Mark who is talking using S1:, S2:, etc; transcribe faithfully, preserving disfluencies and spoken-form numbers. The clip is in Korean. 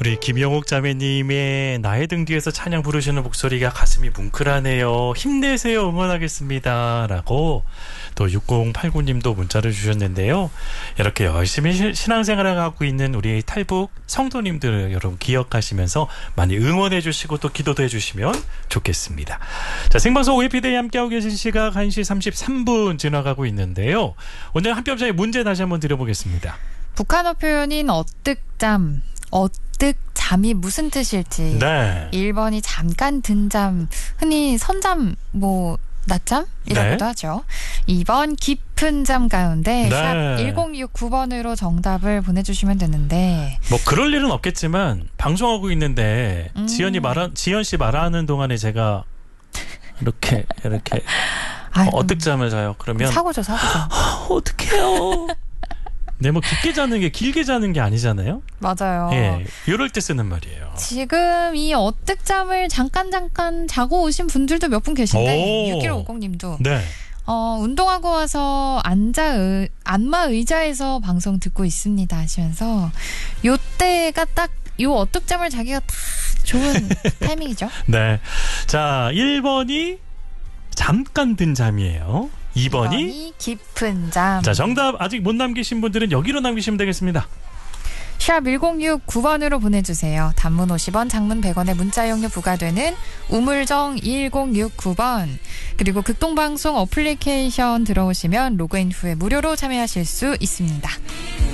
S1: 우리 김영옥 자매님의 나의 등 뒤에서 찬양 부르시는 목소리가 가슴이 뭉클하네요. 힘내세요. 응원하겠습니다. 라고 또 육공팔구 님도 문자를 주셨는데요. 이렇게 열심히 신앙생활을 하고 있는 우리 탈북 성도님들 여러분 기억하시면서 많이 응원해 주시고 또 기도도 해 주시면 좋겠습니다. 자, 생방송 오해피데이 함께하고 계신 시각 한 시 삼십삼 분 지나가고 있는데요. 오늘 한뼘자의 문제 다시 한번 드려보겠습니다.
S2: 북한어 표현인 어뜩잠, 어뜩잠이 무슨 뜻일지.
S1: 네.
S2: 일 번이 잠깐 든 잠, 흔히 선잠, 뭐 낮잠이라고도
S1: 네.
S2: 하죠. 이 번 깊은 잠 가운데
S1: 네.
S2: 샵 일공육구 번으로 정답을 보내주시면 되는데
S1: 뭐 그럴 일은 없겠지만 방송하고 있는데
S2: 음.
S1: 지연이 말하 지연 씨 말하는 동안에 제가 이렇게 이렇게
S2: 아이,
S1: 어뜩잠을 자요. 그러면
S2: 사고죠, 사고죠.
S1: 아, 어떡해요. 네, 뭐 깊게 자는 게 길게 자는 게 아니잖아요.
S2: 맞아요.
S1: 예, 이럴 때 쓰는 말이에요.
S2: 지금 이 어뜩잠을 잠깐 잠깐 자고 오신 분들도 몇 분 계신데
S1: 오.
S2: 육일오공 님도
S1: 네.
S2: 어, 운동하고 와서 앉아 의, 안마 의자에서 방송 듣고 있습니다 하시면서 요때가 딱 요 어뜩잠을 자기가 딱 좋은 타이밍이죠.
S1: 네. 자, 일 번이 잠깐 든 잠이에요. 이 번이,
S2: 이 번이 깊은 잠.
S1: 자, 정답 아직 못 남기신 분들은 여기로 남기시면 되겠습니다.
S2: 샵 일공육구 번으로 보내주세요. 단문 오십 원, 장문 백 원의 문자 용료 부과되는 우물정 일공육구 번. 그리고 극동방송 어플리케이션 들어오시면 로그인 후에 무료로 참여하실 수 있습니다.